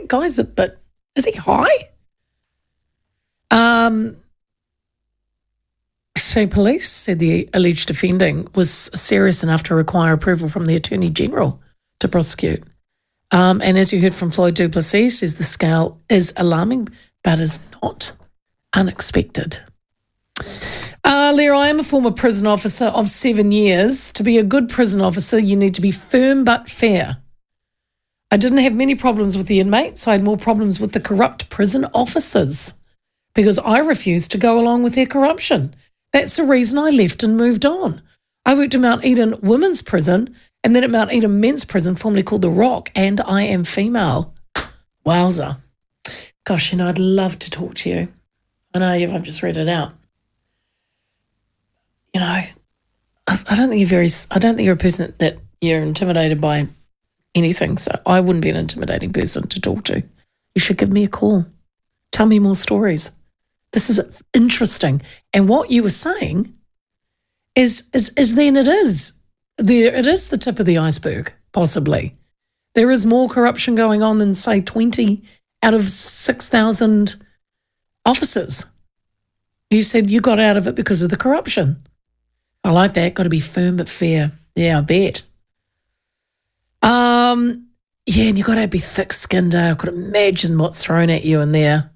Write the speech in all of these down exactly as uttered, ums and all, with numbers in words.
guy's a bit, is he high? Um, so police said the alleged offending was serious enough to require approval from the Attorney General to prosecute. Um, and as you heard from Floyd du Plessis, says the scale is alarming but is not unexpected. Uh, Leah, I am a former prison officer of seven years. To be a good prison officer, you need to be firm but fair. I didn't have many problems with the inmates. I had more problems with the corrupt prison officers because I refused to go along with their corruption. That's the reason I left and moved on. I worked at Mount Eden Women's Prison and then at Mount Eden Men's Prison, formerly called The Rock, and I am female. Wowza. Gosh, you know, I'd love to talk to you. I know I've just read it out. You know, I, I don't think you're very, I don't think you're a person that, that you're intimidated by anything, so I wouldn't be an intimidating person to talk to. You should give me a call. Tell me more stories. This is interesting. And what you were saying is, is, is then it is. There, it is the tip of the iceberg, possibly. There is more corruption going on than, say, twenty out of six thousand officers. You said you got out of it because of the corruption. I like that. Got to be firm but fair. Yeah, I bet. Um, yeah, and you got to be thick-skinned. I could imagine what's thrown at you in there.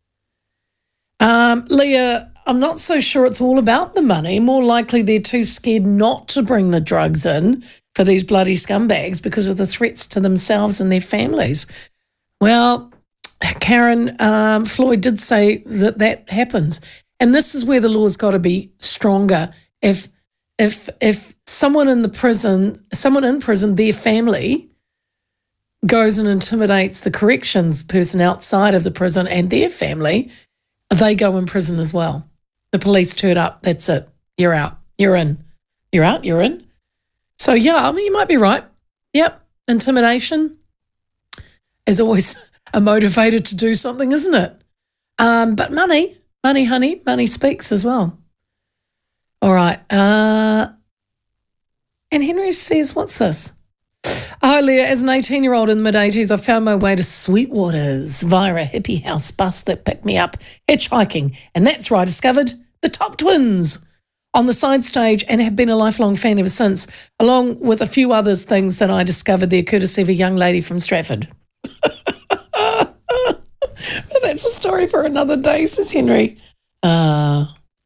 Um, Leah, I'm not so sure it's all about the money. More likely they're too scared not to bring the drugs in for these bloody scumbags because of the threats to themselves and their families. Well, Karen, um, Floyd did say that that happens. And this is where the law's got to be stronger. If if if someone in the prison, someone in prison, their family goes and intimidates the corrections person outside of the prison and their family, they go in prison as well. The police turn up, that's it. You're out. You're in. You're out, you're in. So, yeah, I mean, you might be right. Yep, intimidation is always a motivator to do something, isn't it? Um, but money, money, honey, money speaks as well. All right. Uh, and Henry says, what's this? Hi, Leah. As an eighteen-year-old in the mid-eighties, I found my way to Sweetwaters via a hippie house bus that picked me up hitchhiking. And that's where I discovered the Top Twins on the side stage and have been a lifelong fan ever since, along with a few other things that I discovered there courtesy of a young lady from Stratford. That's a story for another day, says Henry. Uh,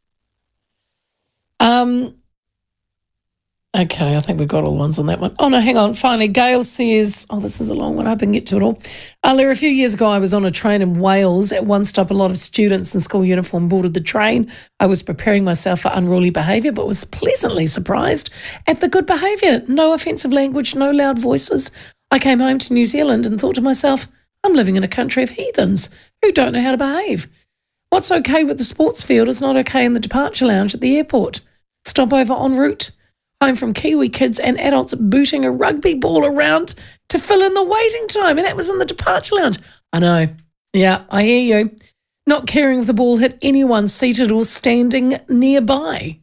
um... Okay, I think we've got all the ones on that one. Oh, no, hang on. Finally, Gail says, oh, this is a long one. I didn't get to it all. Earlier, a few years ago, I was on a train in Wales. At one stop, a lot of students in school uniform boarded the train. I was preparing myself for unruly behaviour, but was pleasantly surprised at the good behaviour. No offensive language, no loud voices. I came home to New Zealand and thought to myself, I'm living in a country of heathens who don't know how to behave. What's okay with the sports field is not okay in the departure lounge at the airport. Stopover en route home from Kiwi kids and adults booting a rugby ball around to fill in the waiting time. And that was in the departure lounge. I know. Yeah, I hear you. Not caring if the ball hit anyone seated or standing nearby.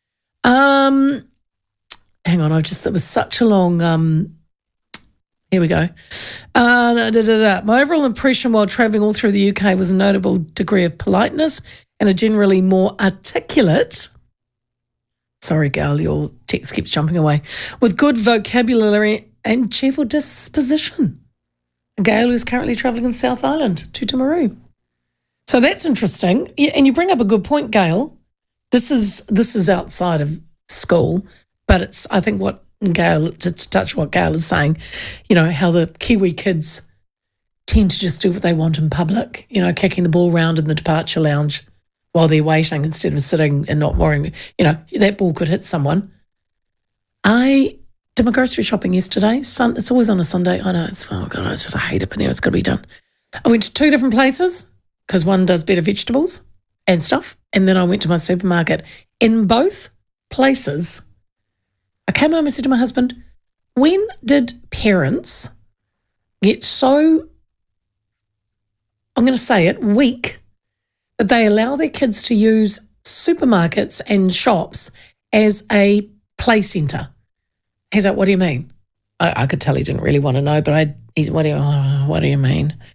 Um, hang on, I just, it was such a long, um, here we go. Uh, da, da, da. My overall impression while travelling all through the U K was a notable degree of politeness and a generally more articulate, sorry, Gal, your text keeps jumping away, with good vocabulary and cheerful disposition. Gail, who's currently travelling in South Island to Timaru. So that's interesting. Yeah, and you bring up a good point, Gail. This is this is outside of school, but it's, I think, what Gail, to, to touch what Gail is saying, you know, how the Kiwi kids tend to just do what they want in public, you know, kicking the ball around in the departure lounge while they're waiting instead of sitting and not worrying. You know, that ball could hit someone. I did my grocery shopping yesterday. Sun, it's always on a Sunday. I know, it's, oh God, it's just, I hate it, but now it's got to be done. I went to two different places because one does better vegetables and stuff, and then I went to my supermarket. In both places, I came home and said to my husband, when did parents get so, I'm going to say it, weak, that they allow their kids to use supermarkets and shops as a play centre? He's like, what do you mean? I, I could tell he didn't really want to know, but I, he's, what do you, oh, what do you mean?